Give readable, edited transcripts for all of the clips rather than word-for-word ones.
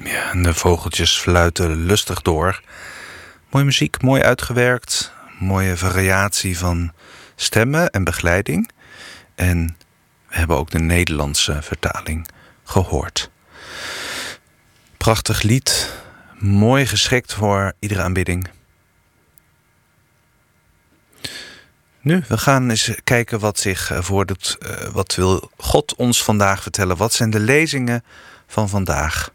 Ja, en de vogeltjes fluiten lustig door. Mooie muziek, mooi uitgewerkt. Mooie variatie van stemmen en begeleiding. En we hebben ook de Nederlandse vertaling gehoord. Prachtig lied. Mooi geschikt voor iedere aanbidding. Nu, we gaan eens kijken wat zich voordoet. Wat wil God ons vandaag vertellen? Wat zijn de lezingen van vandaag?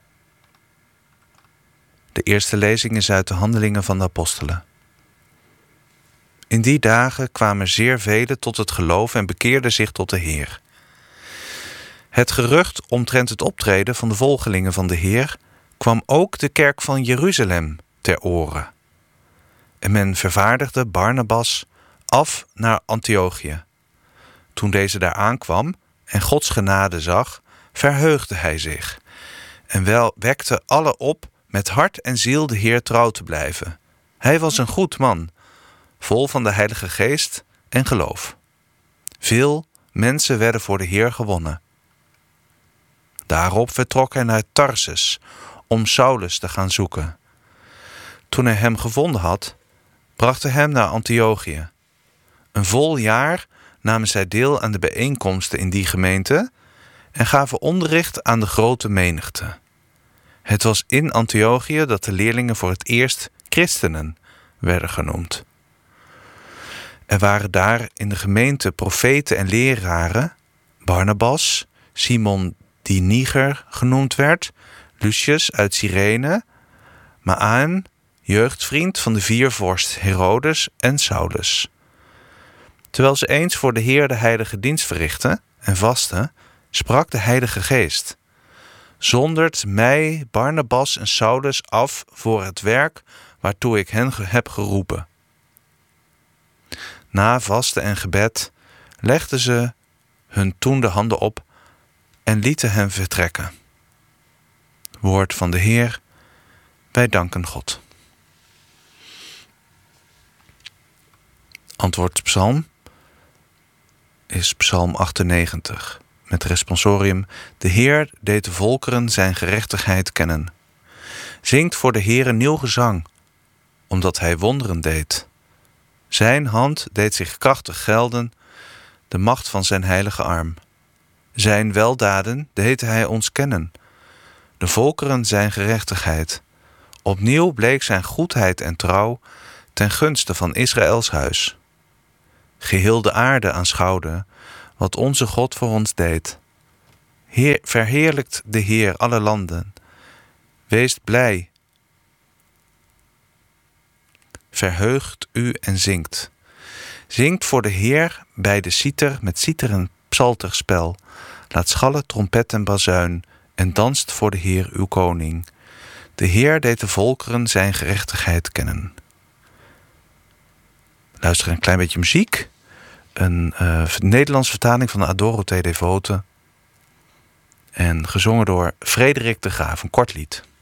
De eerste lezing is uit de Handelingen van de Apostelen. In die dagen kwamen zeer velen tot het geloof en bekeerden zich tot de Heer. Het gerucht omtrent het optreden van de volgelingen van de Heer kwam ook de kerk van Jeruzalem ter oren. En men vervaardigde Barnabas af naar Antiochië. Toen deze daar aankwam en Gods genade zag, verheugde hij zich en wel wekte alle op met hart en ziel de Heer trouw te blijven. Hij was een goed man, vol van de Heilige Geest en geloof. Veel mensen werden voor de Heer gewonnen. Daarop vertrok hij naar Tarsus om Saulus te gaan zoeken. Toen hij hem gevonden had, bracht hij hem naar Antiochië. Een vol jaar namen zij deel aan de bijeenkomsten in die gemeente en gaven onderricht aan de grote menigte. Het was in Antiochië dat de leerlingen voor het eerst christenen werden genoemd. Er waren daar in de gemeente profeten en leraren, Barnabas, Simon die Niger genoemd werd, Lucius uit Cyrene, Manaen, jeugdvriend van de viervorst Herodes en Saulus. Terwijl ze eens voor de Heer de heilige dienst verrichtten en vasten, sprak de Heilige Geest: zondert mij, Barnabas en Saulus af voor het werk waartoe ik hen heb geroepen. Na vasten en gebed legden ze hun toen de handen op en lieten hen vertrekken. Woord van de Heer, wij danken God. Antwoordpsalm is Psalm 98 met responsorium: de Heer deed de volkeren zijn gerechtigheid kennen. Zingt voor de Heer een nieuw gezang, omdat hij wonderen deed. Zijn hand deed zich krachtig gelden, de macht van zijn heilige arm. Zijn weldaden deed hij ons kennen, de volkeren zijn gerechtigheid. Opnieuw bleek zijn goedheid en trouw ten gunste van Israëls huis. Geheel de aarde aanschouwde wat onze God voor ons deed. Verheerlijkt de Heer alle landen. Wees blij. Verheugt u en zingt. Zingt voor de Heer bij de citer met citer en psalterspel. Laat schallen trompet en bazuin en danst voor de Heer uw koning. De Heer deed de volkeren zijn gerechtigheid kennen. Luister een klein beetje muziek. Een Nederlandse vertaling van de Adoro te Devote. En gezongen door Frederik de Graaf, een kort lied.